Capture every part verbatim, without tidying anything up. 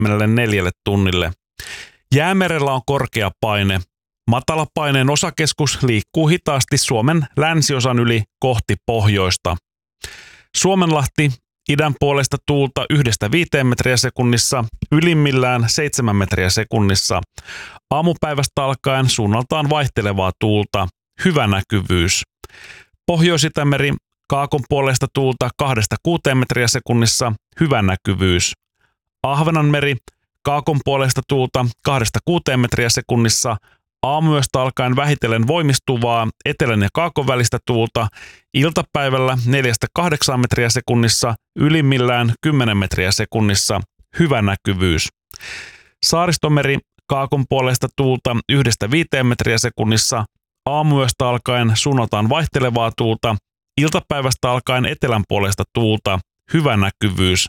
kaksikymmentäneljä tunnille. Jäämerellä on korkea paine. Matalapaineen osakeskus liikkuu hitaasti Suomen länsiosan yli kohti pohjoista. Suomenlahti idän puolesta tuulta yhdestä viiteen metriä sekunnissa, ylimmillään seitsemän metriä sekunnissa. Aamupäivästä alkaen suunnaltaan vaihtelevaa tuulta, hyvä näkyvyys. Pohjois-Itämeri kaakon puolesta tuulta kahdesta kuuteen metriä sekunnissa, hyvä näkyvyys. Ahvenanmeri kaakon puolesta tuulta kahdesta kuuteen metriä sekunnissa, aamuyöstä alkaen vähitellen voimistuvaa etelän ja kaakon välistä tuulta, iltapäivällä neljästä kahdeksaan metriä sekunnissa, ylimmillään kymmenen metriä sekunnissa, hyvä näkyvyys. Saaristomeri kaakon puolesta tuulta yhdestä viiteen metriä sekunnissa, aamuyöstä alkaen suunnataan vaihtelevaa tuulta, iltapäivästä alkaen etelän puolesta tuulta, hyvä näkyvyys.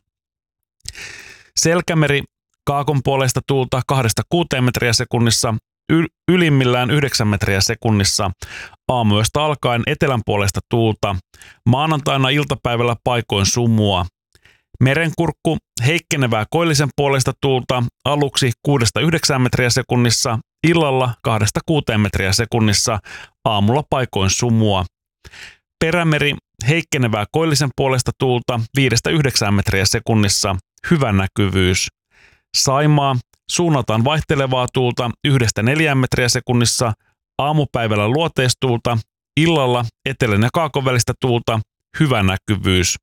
Selkämeri kaakon puolesta tuulta kahdesta kuuteen metriä sekunnissa, yl- ylimmillään yhdeksän metriä sekunnissa, aamuyöstä alkaen etelän puolesta tuulta, maanantaina iltapäivällä paikoin sumua. Merenkurkku heikkenevää koillisen puolesta tuulta aluksi kuudesta yhdeksään metriä sekunnissa, illalla kahdesta kuuteen metriä sekunnissa, aamulla paikoin sumua. Perämeri heikkenevää koillisen puolesta tuulta viidestä yhdeksään metriä sekunnissa, hyvä näkyvyys. Saimaa suunnataan vaihtelevaa tuulta yhdestä neljään metriä sekunnissa, aamupäivällä luoteistuulta, illalla etelän ja kaakon välistä tuulta, hyvä näkyvyys.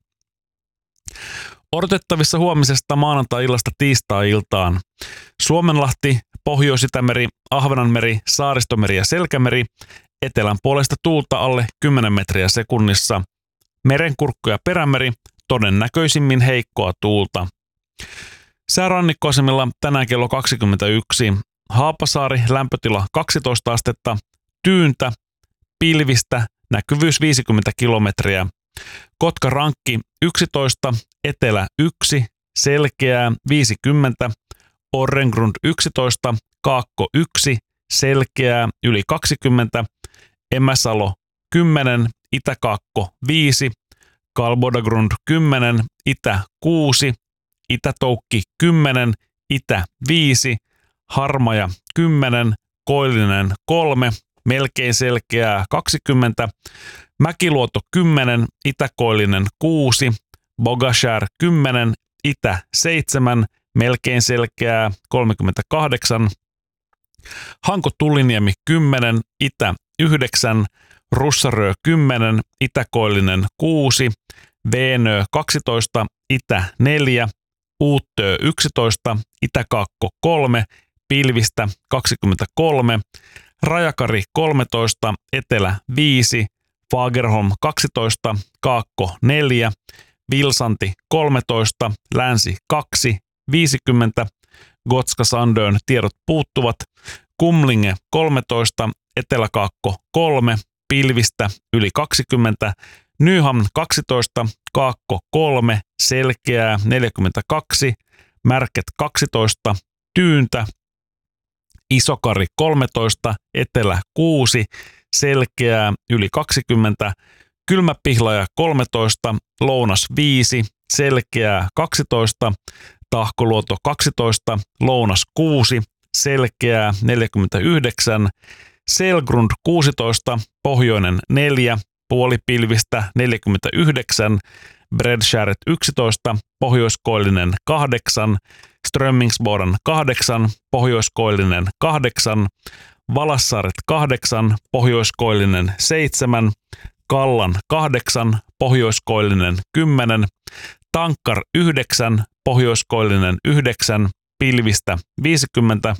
Odotettavissa huomisesta maanantai-illasta tiistai-iltaan. Suomenlahti, Pohjois-Itämeri, Ahvenanmeri, Saaristomeri ja Selkämeri, etelän puolesta tuulta alle kymmenen metriä sekunnissa. Merenkurkku ja Perämeri, todennäköisimmin heikkoa tuulta. Säärannikkoasemilla tänään kello kaksikymmentäyksi. Haapasaari, lämpötila kaksitoista astetta, tyyntä, pilvistä, näkyvyys viisikymmentä kilometriä. Kotka-Rankki yksitoista, etelä yksi, selkeää viisikymmentä, Orrengrund yksitoista, Kaakko yksi, selkeää yli kaksikymmentä, Emäsalo kymmenen, Itä-Kaakko viisi, Kalbodagrund kymmenen, Itä kuusi, Itä-Toukki kymmenen, Itä viisi, Harmaja kymmenen, Koillinen kolme, melkein selkeää kaksikymmentä, Mäkiluoto kymmenen, Itä-Koillinen kuusi, Bogashär kymmenen, Itä seitsemän, melkein selkeää kolmekymmentäkahdeksan, Hanko-Tulliniemi kymmenen, Itä yhdeksän, Russarö kymmenen, Itä-Koillinen kuusi, Veenö kaksitoista, Itä neljä, Uuttöö yksitoista, Itä-Kaakko kolme, pilvistä kaksikymmentäkolme, Rajakari kolmetoista, Etelä viisi, Fagerholm kaksitoista, Kaakko neljä, Vilsanti kolmetoista, Länsi kaksi, viisikymmentä, Gotska-Sandön tiedot puuttuvat, Kumlinge kolmetoista, Etelä-Kaakko kolme, pilvistä yli kaksikymmentä, Nyhamn kaksitoista, Kaakko kolme, selkeää neljäkymmentäkaksi, Märket kaksitoista, tyyntä, Isokari kolmetoista, Etelä kuusi, selkeää yli kaksikymmentä, Kylmäpihlaja kolmetoista, Lounas viisi, selkeää kaksitoista, Tahkoluoto kaksitoista, Lounas kuusi, selkeää neljäkymmentäyhdeksän, Selgrund kuusitoista, Pohjoinen neljä, puolipilvistä neljäkymmentäyhdeksän, Bredskäret yksitoista, Pohjoiskoillinen kahdeksan, Strömmingsboden kahdeksan, Pohjoiskoillinen kahdeksan, Valassaaret kahdeksan, Pohjoiskoillinen seitsemän, Kallan kahdeksan, Pohjoiskoillinen kymmenen, Tankkar yhdeksän, Pohjoiskoillinen yhdeksän, pilvistä viisikymmentä,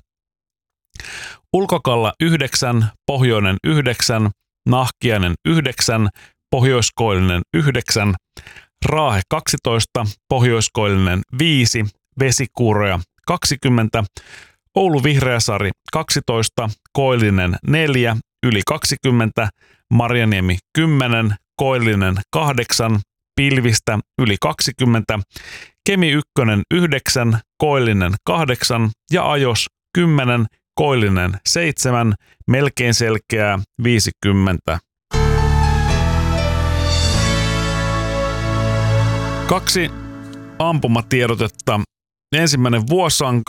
Ulkokalla yhdeksän, Pohjoinen yhdeksän, Nahkiainen yhdeksän, Pohjoiskoillinen yhdeksän, Raahe kaksitoista, Pohjoiskoillinen viisi, Vesikuuroja kaksikymmentä, Oulu Vihreäsaari kaksitoista, Koillinen neljä, yli kaksikymmentä, Marjaniemi kymmenen, Koillinen kahdeksan, pilvistä yli kaksikymmentä, Kemi ykkönen yhdeksän, Koillinen kahdeksan ja Ajos kymmenen, Koillinen seitsemän, melkein selkeää viisikymmentä. Kaksi ampumatiedotetta ensimmäinen vuosanka